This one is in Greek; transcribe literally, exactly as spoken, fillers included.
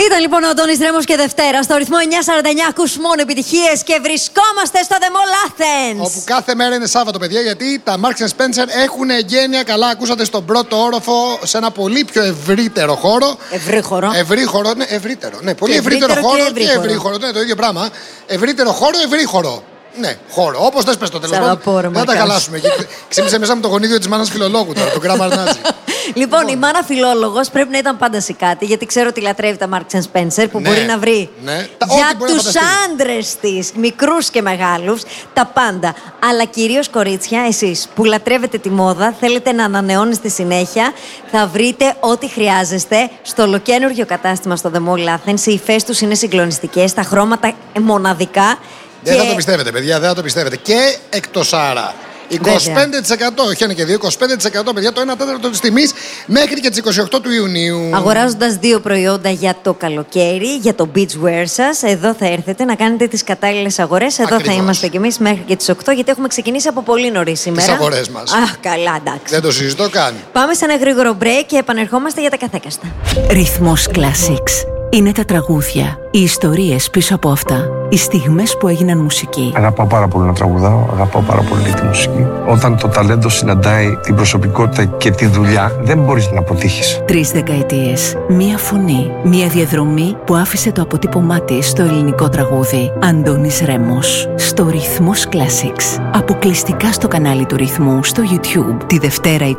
Ήταν λοιπόν ο Αντώνης Ρέμος και Δευτέρα στο ρυθμό εννιακόσια σαράντα εννιά. Ακούς μόνο επιτυχίες και βρισκόμαστε στο The Mall Athens. Όπου κάθε μέρα είναι Σάββατο, παιδιά, γιατί τα Marks and Spencer έχουν εγγένεια. Καλά, ακούσατε στον πρώτο όροφο, σε ένα πολύ πιο ευρύτερο χώρο. Ευρύχωρο. Ευρύχωρο, ναι, ευρύτερο. Ναι, πολύ Και ευρύτερο, ευρύτερο χώρο και ευρύχωρο. και ευρύχωρο. Ναι, το ίδιο πράγμα. Ευρύτερο χώρο, ευρύχωρο. Ναι, χώρο. Όπως θες πες το τέλος πάντων. Δεν τα χαλάσουμε. Ξύπνησε μέσα μου το γονίδιο της μάνας φιλολόγου τώρα, τον Grammar Nazi. Λοιπόν, η μάνα φιλόλογος πρέπει να ήταν πάντα σε κάτι, γιατί ξέρω ότι λατρεύει τα Marks and Spencer, που Ναι, μπορεί να βρει ναι. για Ό,τι μπορεί να τους φανταστεί. άντρες της, μικρούς και μεγάλους, τα πάντα. Αλλά κυρίως κορίτσια, εσείς που λατρεύετε τη μόδα, θέλετε να ανανεώνεστε συνέχεια, θα βρείτε ό,τι χρειάζεστε στο ολοκαίνουργιο κατάστημα στο The Mall Athens. Οι υφές τους είναι συγκλονιστικές, τα χρώματα μοναδικά. Δεν και... θα το πιστεύετε, παιδιά, δεν θα το πιστεύετε. Και εκτός άρα. είκοσι πέντε τοις εκατό, όχι ένα και δύο, είκοσι πέντε τοις εκατό, παιδιά, το ένα τέταρτο της τιμής μέχρι και τις είκοσι οκτώ του Ιουνίου. Αγοράζοντας δύο προϊόντα για το καλοκαίρι, για το beach wear σας, εδώ θα έρθετε να κάνετε τις κατάλληλες αγορές. Εδώ Ακριβώς. θα είμαστε κι εμείς μέχρι και τις οκτώ, γιατί έχουμε ξεκινήσει από πολύ νωρίς σήμερα. Τις αγορές μας. Αχ, καλά, εντάξει. Δεν το συζητώ καν. Πάμε σε ένα γρήγορο break και επανερχόμαστε για τα καθέκαστα. Ρυθμός Classics. Είναι τα τραγούδια, οι ιστορίες πίσω από αυτά, οι στιγμές που έγιναν μουσική. Αγαπάω πάρα πολύ να τραγουδάω, αγαπάω πάρα πολύ τη μουσική. Όταν το ταλέντο συναντάει την προσωπικότητα και τη δουλειά, δεν μπορείς να αποτύχεις. Τρεις δεκαετίες, μία φωνή, μία διαδρομή που άφησε το αποτύπωμά της στο ελληνικό τραγούδι. Αντώνης Ρέμος, στο Ρυθμός Classics. Αποκλειστικά στο κανάλι του Ρυθμού στο YouTube, τη Δευτέρα